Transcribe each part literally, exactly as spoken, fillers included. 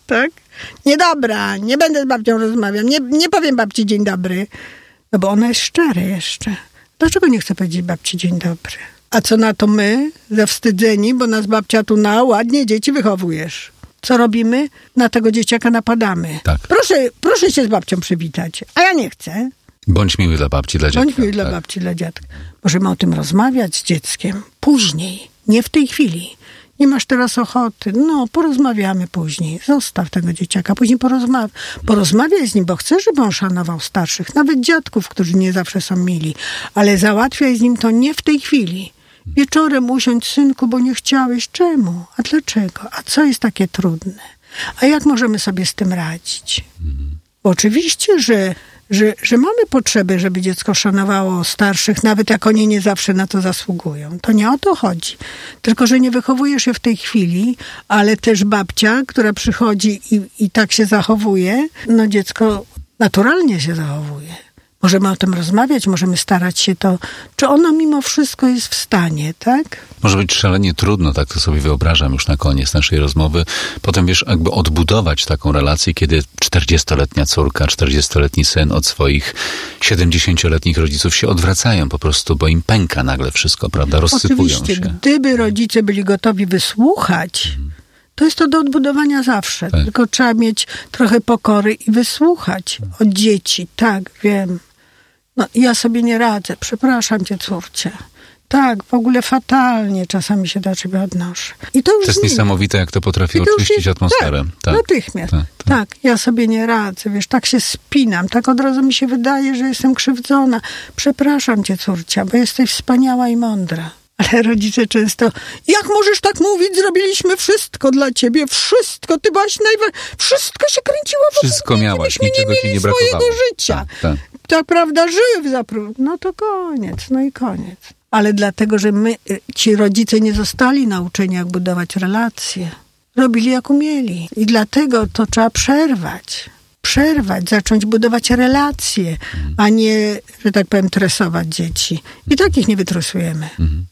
tak? Niedobra, nie będę z babcią rozmawiał, nie, nie powiem babci dzień dobry. No bo ona jest szczera jeszcze. Dlaczego nie chce powiedzieć babci dzień dobry? A co na to my, zawstydzeni, bo nas babcia tu na ładnie dzieci wychowujesz. Co robimy? Na tego dzieciaka napadamy. Tak. Proszę, proszę się z babcią przywitać, a ja nie chcę. Bądź miły dla babci, dla dziadka. Bądź miły tak. dla babci, dla dziadka. Możemy o tym rozmawiać z dzieckiem później, nie w tej chwili. Nie masz teraz ochoty. No, porozmawiamy później. Zostaw tego dzieciaka. Później porozmawiaj. Porozmawiaj z nim, bo chcę, żeby on szanował starszych. Nawet dziadków, którzy nie zawsze są mili. Ale załatwiaj z nim to nie w tej chwili. Wieczorem usiądź, synku, bo nie chciałeś. Czemu? A dlaczego? A co jest takie trudne? A jak możemy sobie z tym radzić? Bo oczywiście, że Że, że mamy potrzebę, żeby dziecko szanowało starszych, nawet jak oni nie zawsze na to zasługują. To nie o to chodzi. Tylko, że nie wychowujesz je w tej chwili, ale też babcia, która przychodzi i, i tak się zachowuje, no dziecko naturalnie się zachowuje. Możemy o tym rozmawiać, możemy starać się to, czy ono mimo wszystko jest w stanie, tak? Może być szalenie trudno, tak to sobie wyobrażam już na koniec naszej rozmowy. Potem, wiesz, jakby odbudować taką relację, kiedy czterdziestoletnia córka, czterdziestoletni syn od swoich siedemdziesięcioletnich rodziców się odwracają po prostu, bo im pęka nagle wszystko, prawda? Rozsypują Oczywiście, się. gdyby rodzice byli gotowi wysłuchać, to jest to do odbudowania zawsze. Tak. Tylko trzeba mieć trochę pokory i wysłuchać od dzieci. Tak, wiem. No, ja sobie nie radzę. Przepraszam cię, córcie. Tak, w ogóle fatalnie czasami się do ciebie odnoszę. I to już To jest nie. niesamowite, jak to potrafi I to już oczyścić jest- atmosferę. Tak, natychmiast. Tak, Tak, tak. ja sobie nie radzę. Wiesz, tak się spinam. Tak od razu mi się wydaje, że jestem krzywdzona. Przepraszam cię, córcia, bo jesteś wspaniała i mądra. Ale rodzice często, jak możesz tak mówić? Zrobiliśmy wszystko dla ciebie. Wszystko. Ty byłaś najważniejsza. Wszystko się kręciło wokół Wszystko mnie, miałaś, myśmy niczego nie ci mieli nie brakowało. swojego życia. Tak, tak. Tak, prawda, żyły w zapru. No to koniec, no i koniec. Ale dlatego, że my, ci rodzice nie zostali nauczeni, jak budować relacje. Robili jak umieli. I dlatego to trzeba przerwać. Przerwać, zacząć budować relacje, a nie, że tak powiem, tresować dzieci. I takich nie wytresujemy.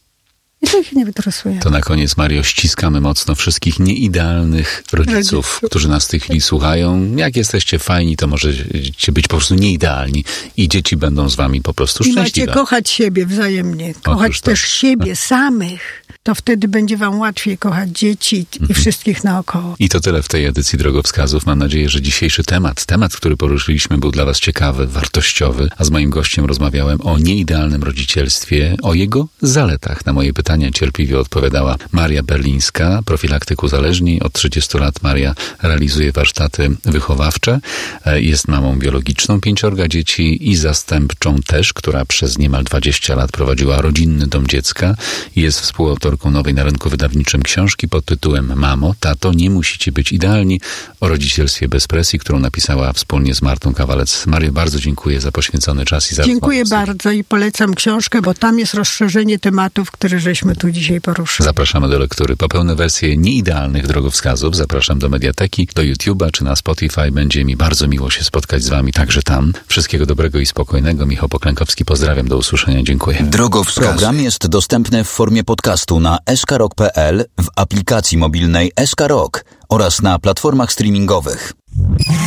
I takich nie wytresujemy. To na koniec, Mario, ściskamy mocno wszystkich nieidealnych rodziców, Rodziców. którzy nas w tej chwili słuchają. Jak jesteście fajni, to możecie być po prostu nieidealni i dzieci będą z wami po prostu I macie szczęśliwe. kochać siebie wzajemnie. Kochać Otóż to. też siebie samych. To wtedy będzie wam łatwiej kochać dzieci i wszystkich naokoło. I to tyle w tej edycji Drogowskazów. Mam nadzieję, że dzisiejszy temat, temat, który poruszyliśmy, był dla was ciekawy, wartościowy, a z moim gościem rozmawiałem o nieidealnym rodzicielstwie, o jego zaletach. Na moje pytania cierpliwie odpowiadała Maria Berlińska, profilaktyk uzależnień. Od trzydziestu lat Maria realizuje warsztaty wychowawcze. Jest mamą biologiczną pięciorga dzieci i zastępczą też, która przez niemal dwadzieścia lat prowadziła rodzinny dom dziecka. Jest współautorką nowej na rynku wydawniczym książki pod tytułem Mamo, tato, nie musicie być idealni, o rodzicielstwie bez presji, którą napisała wspólnie z Martą Kawalec. Mario, bardzo dziękuję za poświęcony czas i za Dziękuję rozmowę. bardzo i polecam książkę, bo tam jest rozszerzenie tematów, które żeśmy tu dzisiaj poruszyli. Zapraszamy do lektury. Po pełne wersje nieidealnych drogowskazów zapraszam do Mediateki, do YouTube'a czy na Spotify. Będzie mi bardzo miło się spotkać z wami także tam. Wszystkiego dobrego i spokojnego. Michał Poklękowski, pozdrawiam, do usłyszenia. Dziękuję. Drogowskazy. Program jest dostępny w formie podcastu na s k rock kropka p l, w aplikacji mobilnej S K Rock oraz na platformach streamingowych.